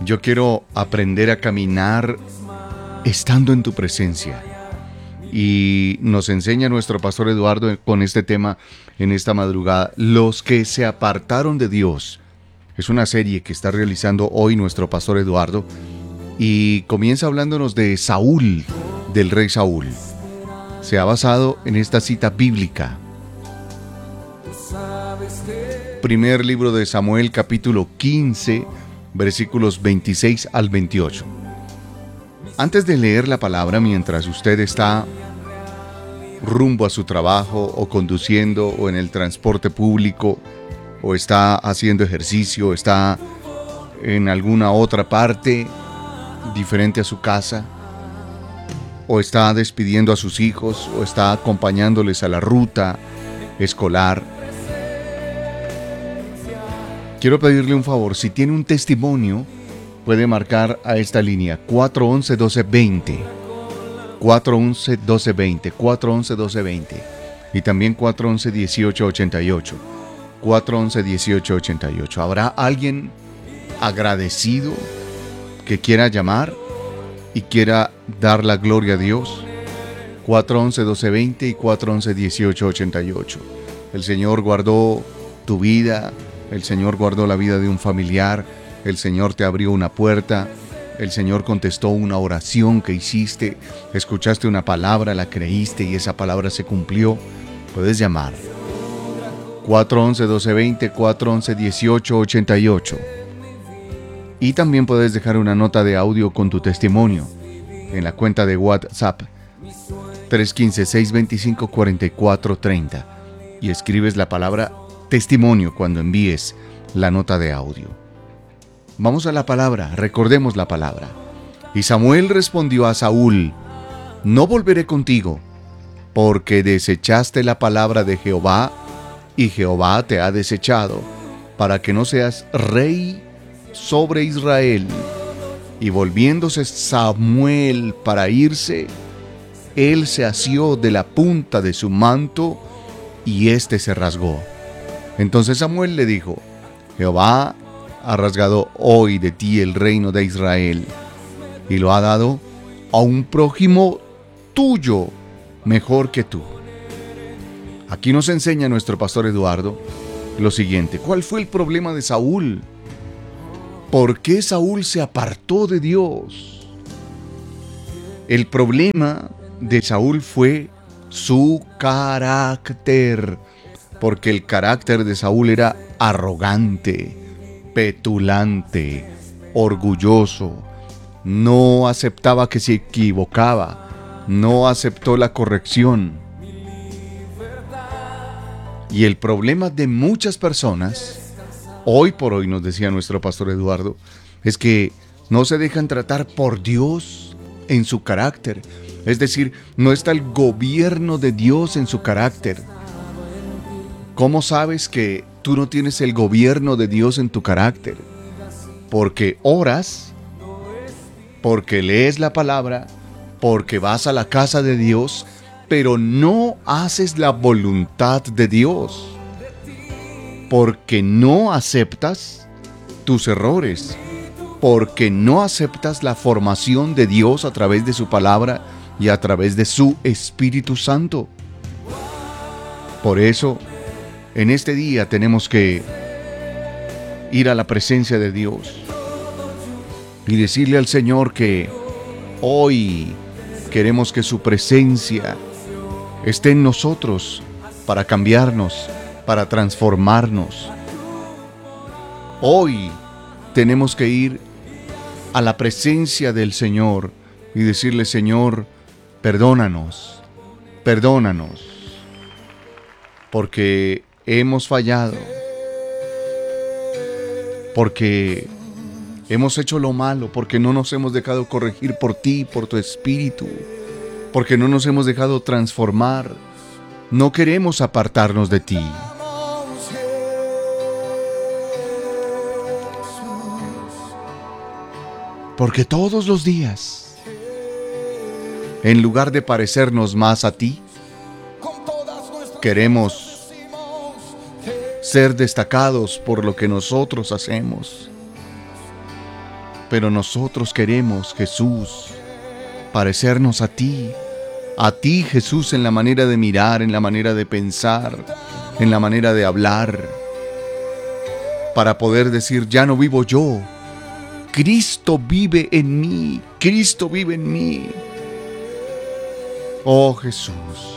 Yo quiero aprender a caminar estando en tu presencia. Y nos enseña nuestro pastor Eduardo con este tema en esta madrugada. Los que se apartaron de Dios. Es una serie que está realizando hoy nuestro pastor Eduardo. Y comienza hablándonos de Saúl, del rey Saúl. Se ha basado en esta cita bíblica. Primer libro de Samuel, capítulo 15, versículos 26 al 28. Antes de leer la palabra, mientras usted está rumbo a su trabajo o conduciendo o en el transporte público o está haciendo ejercicio, está en alguna otra parte diferente a su casa, o está despidiendo a sus hijos, o está acompañándoles a la ruta escolar, quiero pedirle un favor. Si tiene un testimonio, puede marcar a esta línea 411-1220, 411-1220, 411-1220 y también 411-1888, 411-1888. ¿Habrá alguien agradecido que quiera llamar y quiera dar la gloria a Dios? 411-1220 y 411-1888. El Señor guardó tu vida, el Señor guardó la vida de un familiar, el Señor te abrió una puerta, el Señor contestó una oración que hiciste, escuchaste una palabra, la creíste y esa palabra se cumplió. Puedes llamar 411-1220, 411-1888. Y también puedes dejar una nota de audio con tu testimonio en la cuenta de WhatsApp 315-625-4430 y escribes la palabra testimonio cuando envíes la nota de audio. Vamos a la palabra, recordemos la palabra. Y Samuel respondió a Saúl: no volveré contigo, porque desechaste la palabra de Jehová, y Jehová te ha desechado, para que no seas rey sobre Israel. Y volviéndose Samuel para irse, él se asió de la punta de su manto, y éste se rasgó. Entonces Samuel le dijo: Jehová ha rasgado hoy de ti el reino de Israel, y lo ha dado a un prójimo tuyo mejor que tú. Aquí nos enseña nuestro pastor Eduardo lo siguiente. ¿Cuál fue el problema de Saúl? ¿Por qué Saúl se apartó de Dios? El problema de Saúl fue su carácter, porque el carácter de Saúl era arrogante, petulante, orgulloso. No aceptaba que se equivocaba, no aceptó la corrección. Y el problema de muchas personas, hoy por hoy, nos decía nuestro pastor Eduardo, es que no se dejan tratar por Dios en su carácter. Es decir, no está el gobierno de Dios en su carácter. ¿Cómo sabes que tú no tienes el gobierno de Dios en tu carácter? Porque oras, porque lees la palabra, porque vas a la casa de Dios, pero no haces la voluntad de Dios. Porque no aceptas tus errores, porque no aceptas la formación de Dios a través de su palabra y a través de su Espíritu Santo. Por eso, en este día tenemos que ir a la presencia de Dios y decirle al Señor que hoy queremos que su presencia esté en nosotros para cambiarnos, para transformarnos. Hoy tenemos que ir a la presencia del Señor y decirle: Señor, perdónanos, perdónanos, porque hemos fallado, porque hemos hecho lo malo, porque no nos hemos dejado corregir por ti, por tu Espíritu, porque no nos hemos dejado transformar. No queremos apartarnos de ti. Porque todos los días, en lugar de parecernos más a ti, queremos ser destacados por lo que nosotros hacemos. Pero nosotros queremos, Jesús, parecernos a ti Jesús, en la manera de mirar, en la manera de pensar, en la manera de hablar, para poder decir, ya no vivo yo, Cristo vive en mí, Cristo vive en mí. Oh Jesús,